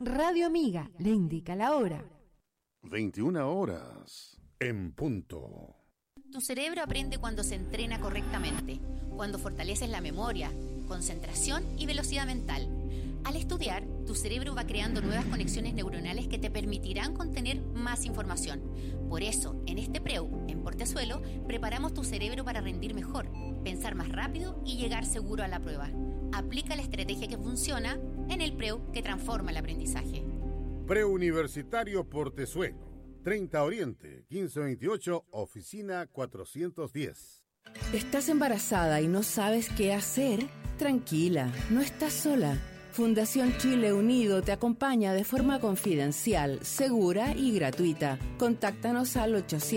Radio Amiga le indica la hora. 21 horas en punto. Tu cerebro aprende cuando se entrena correctamente, cuando fortaleces la memoria, concentración y velocidad mental. Al estudiar, tu cerebro va creando nuevas conexiones neuronales que te permitirán contener más información. Por eso, en este PREU, en Portezuelo, preparamos tu cerebro para rendir mejor, pensar más rápido y llegar seguro a la prueba. Aplica la estrategia que funciona en el PREU que transforma el aprendizaje. Preuniversitario Portezuelo, 30 Oriente, 1528, oficina 410. ¿Estás embarazada y no sabes qué hacer? Tranquila, no estás sola. Fundación Chile Unido te acompaña de forma confidencial, segura y gratuita. Contáctanos al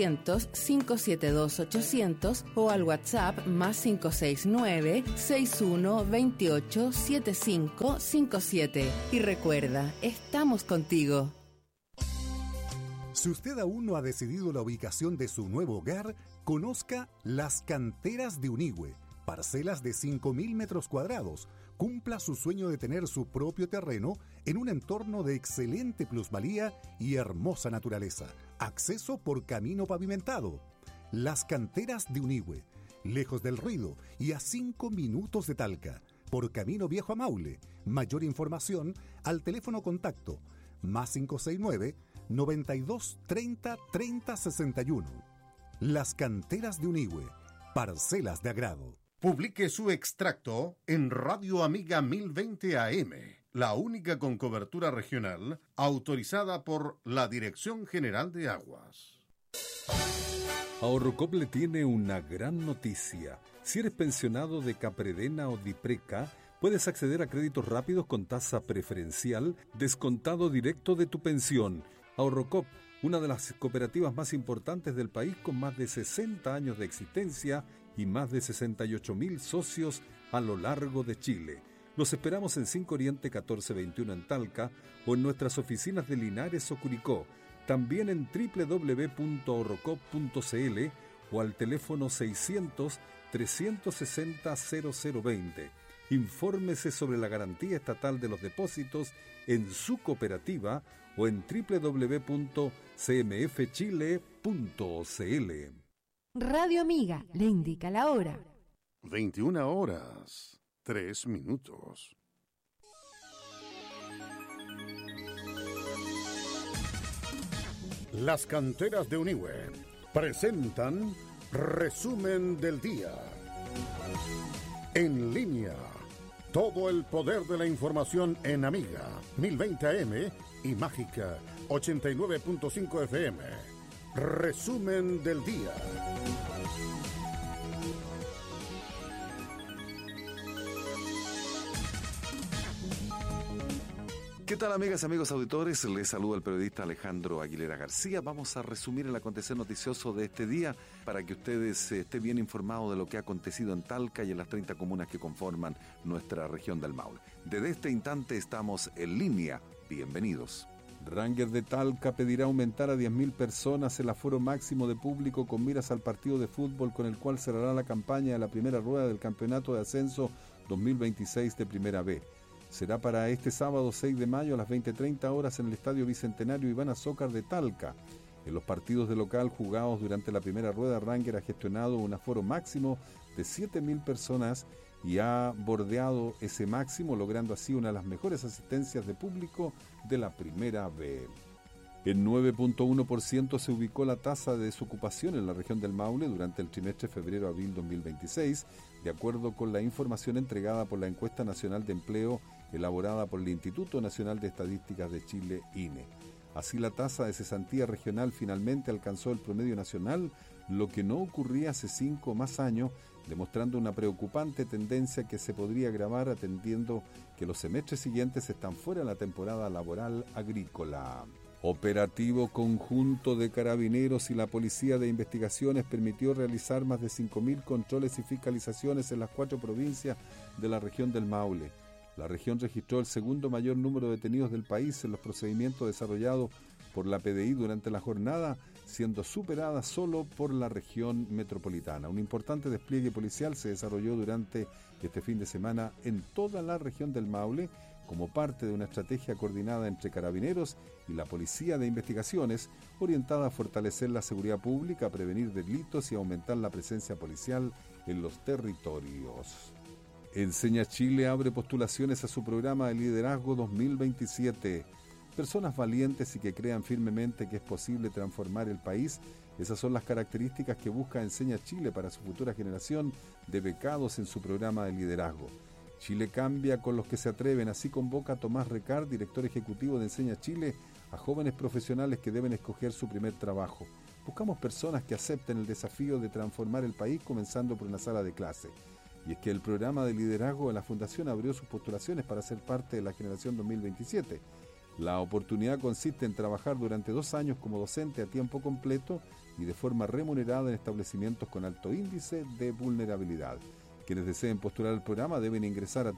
800-572-800 o al WhatsApp más 569-6128-7557. Y recuerda, estamos contigo. Si usted aún no ha decidido la ubicación de su nuevo hogar, conozca Las Canteras de Unigüe, parcelas de 5.000 metros cuadrados. Cumpla su sueño de tener su propio terreno en un entorno de excelente plusvalía y hermosa naturaleza. Acceso por camino pavimentado. Las Canteras de Unigüe, lejos del ruido y a 5 minutos de Talca, por camino viejo a Maule. Mayor información al teléfono contacto más 569-92 30 30 61. Las Canteras de Unigüe, parcelas de agrado. Publique su extracto en Radio Amiga 1020 AM, la única con cobertura regional autorizada por la Dirección General de Aguas. Ahorrocop le tiene una gran noticia. Si eres pensionado de Capredena o Dipreca, puedes acceder a créditos rápidos con tasa preferencial, descontado directo de tu pensión. Ahorrocop, una de las cooperativas más importantes del país con más de 60 años de existencia y más de 68.000 socios a lo largo de Chile. Los esperamos en 5 Oriente 1421 en Talca o en nuestras oficinas de Linares o Curicó. También en www.ahorrocop.cl o al teléfono 600-360-0020. Infórmese sobre la garantía estatal de los depósitos en su cooperativa o en www.cmfchile.cl. Radio Amiga le indica la hora. 21 horas, 3 minutos. Las Canteras de Unigüe presentan Resumen del Día. En línea, todo el poder de la información en Amiga 1020 AM y Mágica 89.5 FM. Resumen del Día. ¿Qué tal, amigas y amigos auditores? Les saluda el periodista Alejandro Aguilera García. Vamos a resumir el acontecer noticioso de este día para que ustedes estén bien informados de lo que ha acontecido en Talca y en las 30 comunas que conforman nuestra región del Maule. Desde este instante estamos en línea. Bienvenidos. Rangers de Talca pedirá aumentar a 10.000 personas el aforo máximo de público con miras al partido de fútbol con el cual cerrará la campaña de la primera rueda del Campeonato de Ascenso 2026 de Primera B. Será para este sábado 6 de mayo a las 20:30 horas en el Estadio Bicentenario Iván Azócar de Talca. En los partidos de local jugados durante la primera rueda, Ranger ha gestionado un aforo máximo de 7.000 personas y ha bordeado ese máximo, logrando así una de las mejores asistencias de público de la Primera B. En 9.1% se ubicó la tasa de desocupación en la región del Maule durante el trimestre febrero-abril 2026, de acuerdo con la información entregada por la Encuesta Nacional de Empleo elaborada por el Instituto Nacional de Estadísticas de Chile, INE. Así, la tasa de cesantía regional finalmente alcanzó el promedio nacional, lo que no ocurría hace 5 o más años, demostrando una preocupante tendencia que se podría agravar atendiendo que los semestres siguientes están fuera de la temporada laboral agrícola. Operativo conjunto de Carabineros y la Policía de Investigaciones permitió realizar más de 5.000 controles y fiscalizaciones en las 4 provincias de la región del Maule. La región registró el segundo mayor número de detenidos del país en los procedimientos desarrollados por la PDI durante la jornada, siendo superada solo por la región metropolitana. Un importante despliegue policial se desarrolló durante este fin de semana en toda la región del Maule, como parte de una estrategia coordinada entre Carabineros y la Policía de Investigaciones, orientada a fortalecer la seguridad pública, prevenir delitos y aumentar la presencia policial en los territorios. Enseña Chile abre postulaciones a su programa de liderazgo 2027. Personas valientes y que crean firmemente que es posible transformar el país. Esas son las características que busca Enseña Chile para su futura generación de becados en su programa de liderazgo. Chile cambia con los que se atreven, así convoca a Tomás Recard, director ejecutivo de Enseña Chile, a jóvenes profesionales que deben escoger su primer trabajo. Buscamos personas que acepten el desafío de transformar el país comenzando por una sala de clase. Y es que el programa de liderazgo de la Fundación abrió sus postulaciones para ser parte de la generación 2027. La oportunidad consiste en trabajar durante 2 años como docente a tiempo completo y de forma remunerada en establecimientos con alto índice de vulnerabilidad. Quienes deseen postular el programa deben ingresar a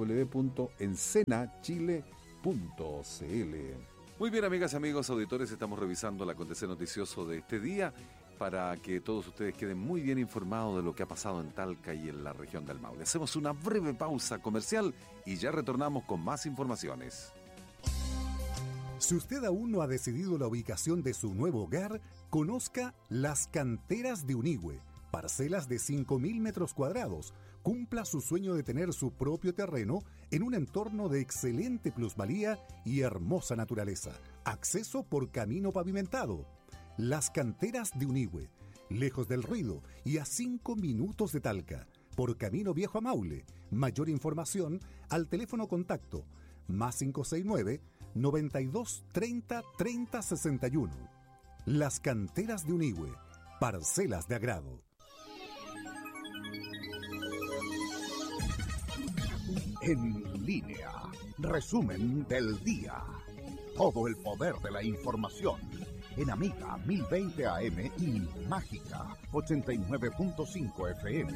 www.encenachile.cl. Muy bien, amigas y amigos auditores, estamos revisando el acontecer noticioso de este día para que todos ustedes queden muy bien informados de lo que ha pasado en Talca y en la región del Maule. Hacemos una breve pausa comercial y ya retornamos con más informaciones. Si usted aún no ha decidido la ubicación de su nuevo hogar, conozca Las Canteras de Unigüe, parcelas de 5.000 metros cuadrados. Cumpla su sueño de tener su propio terreno en un entorno de excelente plusvalía y hermosa naturaleza. Acceso por camino pavimentado. Las Canteras de Unigüe, lejos del ruido y a 5 minutos de Talca, por camino viejo a Maule. Mayor información al teléfono contacto +569 92 30 30 61. Las Canteras de Unigüe, parcelas de agrado. En línea, resumen del día. Todo el poder de la información en Amiga 1020 AM y Mágica 89.5 FM.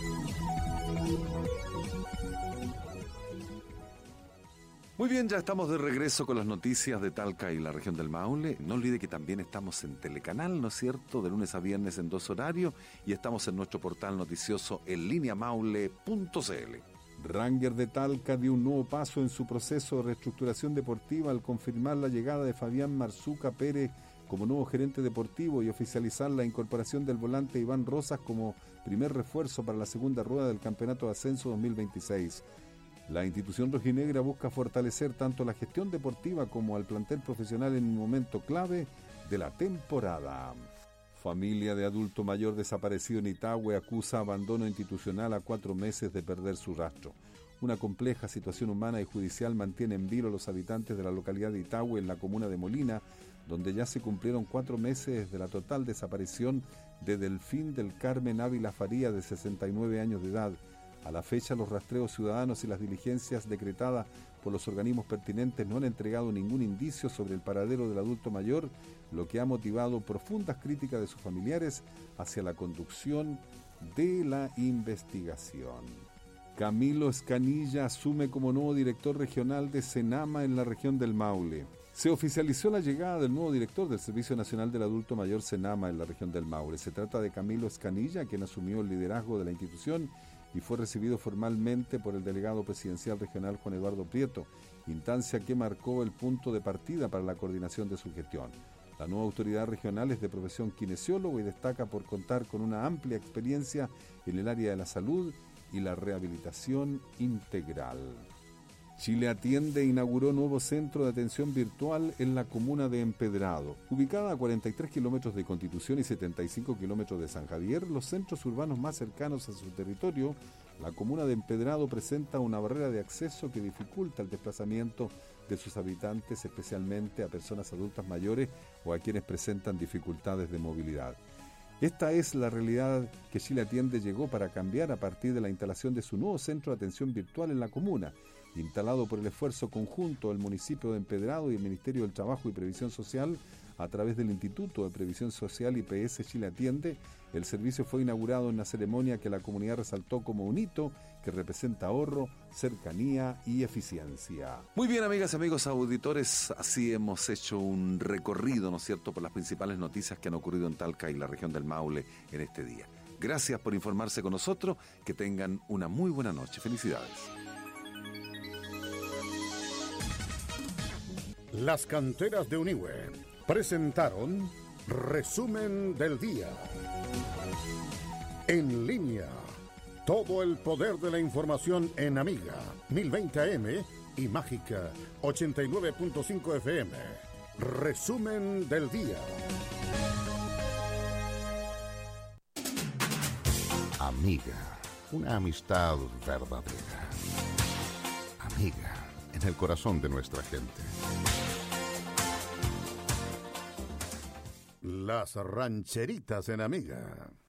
Muy bien, ya estamos de regreso con las noticias de Talca y la región del Maule. No olvide que también estamos en Telecanal, ¿no es cierto?, de lunes a viernes en 2 horarios, y estamos en nuestro portal noticioso en lineamaule.cl. Ranger de Talca dio un nuevo paso en su proceso de reestructuración deportiva al confirmar la llegada de Fabián Marzuca Pérez como nuevo gerente deportivo y oficializar la incorporación del volante Iván Rosas como primer refuerzo para la segunda rueda del Campeonato de Ascenso 2026. La institución rojinegra busca fortalecer tanto la gestión deportiva como al plantel profesional en un momento clave de la temporada. Familia de adulto mayor desaparecido en Itahue acusa abandono institucional a 4 meses de perder su rastro. Una compleja situación humana y judicial mantiene en vilo a los habitantes de la localidad de Itahue, en la comuna de Molina, donde ya se cumplieron 4 meses de la total desaparición de Delfín del Carmen Ávila Faría, de 69 años de edad. A la fecha, los rastreos ciudadanos y las diligencias decretadas por los organismos pertinentes no han entregado ningún indicio sobre el paradero del adulto mayor, lo que ha motivado profundas críticas de sus familiares hacia la conducción de la investigación. Camilo Escanilla asume como nuevo director regional de Senama en la región del Maule. Se oficializó la llegada del nuevo director del Servicio Nacional del Adulto Mayor Senama en la región del Maule. Se trata de Camilo Escanilla, quien asumió el liderazgo de la institución y fue recibido formalmente por el delegado presidencial regional Juan Eduardo Prieto, instancia que marcó el punto de partida para la coordinación de su gestión. La nueva autoridad regional es de profesión kinesiólogo y destaca por contar con una amplia experiencia en el área de la salud y la rehabilitación integral. Chile Atiende inauguró nuevo centro de atención virtual en la comuna de Empedrado. Ubicada a 43 kilómetros de Constitución y 75 kilómetros de San Javier, los centros urbanos más cercanos a su territorio, la comuna de Empedrado presenta una barrera de acceso que dificulta el desplazamiento de sus habitantes, especialmente a personas adultas mayores o a quienes presentan dificultades de movilidad. Esta es la realidad que Chile Atiende llegó para cambiar a partir de la instalación de su nuevo centro de atención virtual en la comuna, instalado por el esfuerzo conjunto del municipio de Empedrado y el Ministerio del Trabajo y Previsión Social a través del Instituto de Previsión Social IPS Chile Atiende. El servicio fue inaugurado en una ceremonia que la comunidad resaltó como un hito que representa ahorro, cercanía y eficiencia. Muy bien, amigas y amigos auditores, así hemos hecho un recorrido, ¿no es cierto?, por las principales noticias que han ocurrido en Talca y la región del Maule en este día. Gracias por informarse con nosotros, que tengan una muy buena noche. Felicidades. Las canteras de Unihue presentaron Resumen del Día. En línea, todo el poder de la información en Amiga 1020 AM y Mágica 89.5 FM. Resumen del Día. Amiga, una amistad verdadera. Amiga, en el corazón de nuestra gente. Las rancheritas en Amiga.